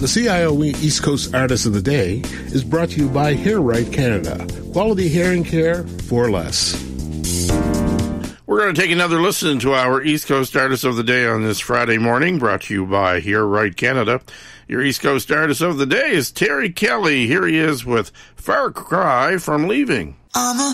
The CIOE East Coast Artist of the Day is brought to you by Hair Right Canada. Quality hearing care for less. We're going to take another listen to our East Coast Artist of the Day on this Friday morning, brought to you by Hair Right Canada. Your East Coast Artist of the Day is Terry Kelly. Here he is with Far Cry from Leaving.